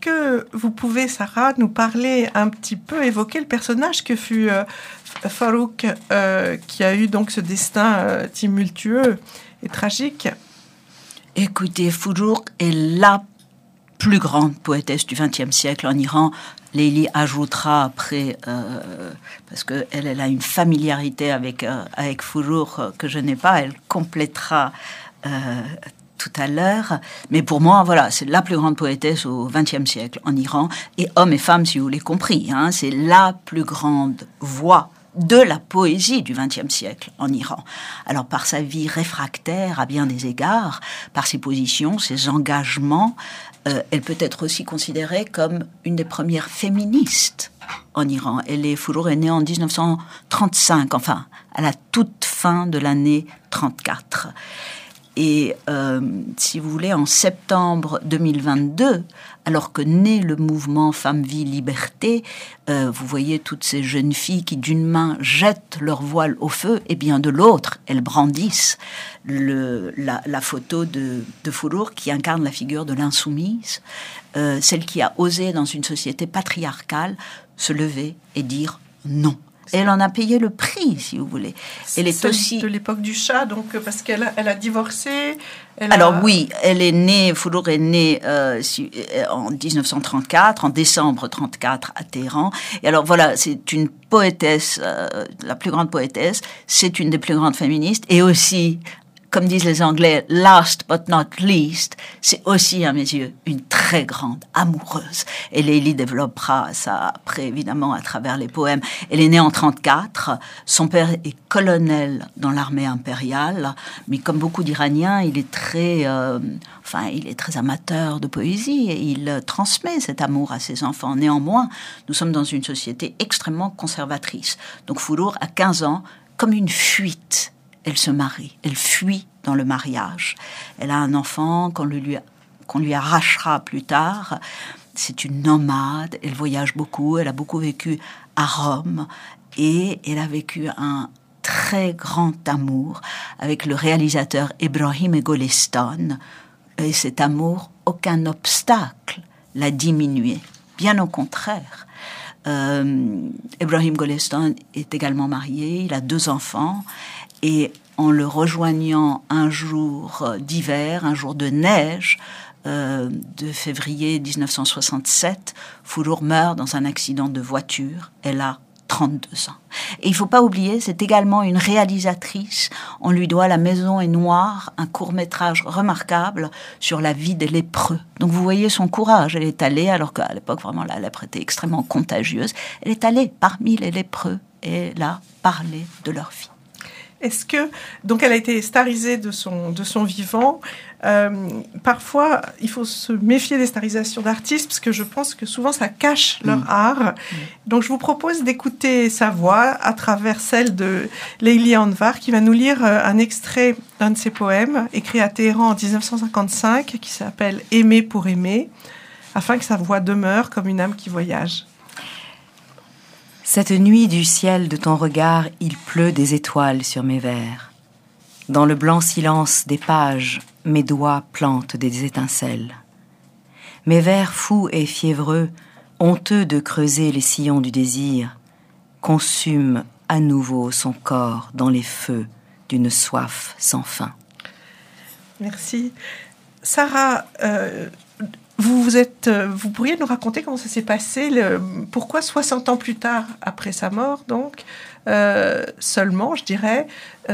que vous pouvez, Sarah, nous parler un petit peu, évoquer le personnage que fut Farouk, qui a eu donc ce destin tumultueux et tragique? Écoutez, Fourouk est la plus grande poétesse du XXe siècle en Iran. Leili ajoutera après, parce qu'elle a une familiarité avec Fourouk que je n'ai pas, elle complétera tout à l'heure. Mais pour moi, voilà, c'est la plus grande poétesse au XXe siècle en Iran, et hommes et femmes, si vous l'avez compris, hein, c'est la plus grande voix de la poésie du XXe siècle en Iran. Alors, par sa vie réfractaire à bien des égards, par ses positions, ses engagements, elle peut être aussi considérée comme une des premières féministes en Iran. Fourouk est née en 1935, enfin, à la toute fin de l'année 34. Et si vous voulez, en septembre 2022, alors que naît le mouvement Femmes, Vie, Liberté, vous voyez toutes ces jeunes filles qui d'une main jettent leur voile au feu, et bien de l'autre, elles brandissent la photo de Fourouk qui incarne la figure de l'insoumise, celle qui a osé dans une société patriarcale se lever et dire non. Et elle en a payé le prix, si vous voulez. Elle est aussi de l'époque du Shah, donc parce qu'elle a divorcé. Oui, Fourouk est née en 1934, en décembre 34 à Téhéran. Et alors voilà, c'est une poétesse, la plus grande poétesse. C'est une des plus grandes féministes, et aussi, comme disent les Anglais, last but not least, c'est aussi, à mes yeux, une très grande amoureuse. Et Leili développera ça après, évidemment, à travers les poèmes. Elle est née en 34. Son père est colonel dans l'armée impériale, mais comme beaucoup d'Iraniens, il est très amateur de poésie, et il transmet cet amour à ses enfants. Néanmoins, nous sommes dans une société extrêmement conservatrice. Donc Fourouk, à 15 ans, comme une fuite, elle se marie, elle fuit dans le mariage. Elle a un enfant qu'on lui arrachera plus tard. C'est une nomade, elle voyage beaucoup, elle a beaucoup vécu à Rome, et elle a vécu un très grand amour avec le réalisateur Ebrahim Golestan. Et cet amour, aucun obstacle l'a diminué, bien au contraire. Ebrahim Golestan est également marié, il a 2 enfants, et en le rejoignant un jour d'hiver, un jour de neige, de février 1967, Fourouk meurt dans un accident de voiture. Elle a 32 ans. Et il ne faut pas oublier, c'est également une réalisatrice. On lui doit La Maison est noire, un court-métrage remarquable sur la vie des lépreux. Donc vous voyez son courage. Elle est allée, alors qu'à l'époque, vraiment, la lèpre était extrêmement contagieuse. Elle est allée parmi les lépreux et elle a parlé de leur vie. Est-ce que, donc elle a été starisée de son vivant. Parfois, il faut se méfier des starisations d'artistes, parce que je pense que souvent ça cache leur art. Donc je vous propose d'écouter sa voix à travers celle de Leili Anvar, qui va nous lire un extrait d'un de ses poèmes, écrit à Téhéran en 1955, qui s'appelle « Aimer pour aimer », afin que sa voix demeure comme une âme qui voyage. Cette nuit du ciel de ton regard, il pleut des étoiles sur mes vers. Dans le blanc silence des pages, mes doigts plantent des étincelles. Mes vers fous et fiévreux, honteux de creuser les sillons du désir, consument à nouveau son corps dans les feux d'une soif sans fin. Merci. Sarah, vous pourriez nous raconter comment ça s'est passé, pourquoi 60 ans plus tard, après sa mort, donc, seulement, je dirais,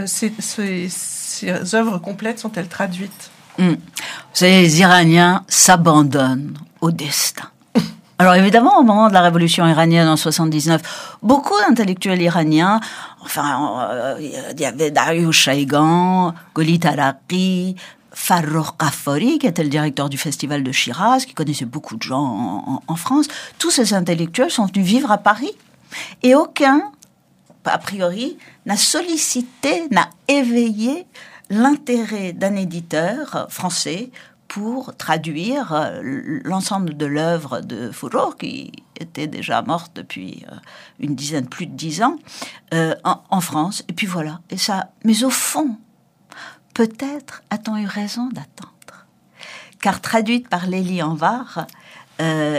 ces œuvres complètes sont-elles traduites? Vous savez, les Iraniens s'abandonnent au destin. Alors évidemment, au moment de la révolution iranienne en 79, beaucoup d'intellectuels iraniens, il y avait Dariush Shaïgan, Goli Taraqi, Farrokh Ghaffari, qui était le directeur du festival de Shiraz, qui connaissait beaucoup de gens en France. Tous ces intellectuels sont venus vivre à Paris. Et aucun, a priori, n'a sollicité, n'a éveillé l'intérêt d'un éditeur français pour traduire l'ensemble de l'œuvre de Fourouk, qui était déjà morte depuis plus de 10 ans, en France. Et puis voilà. Et ça, mais au fond, peut-être a-t-on eu raison d'attendre. Car traduite par Leili Anvar,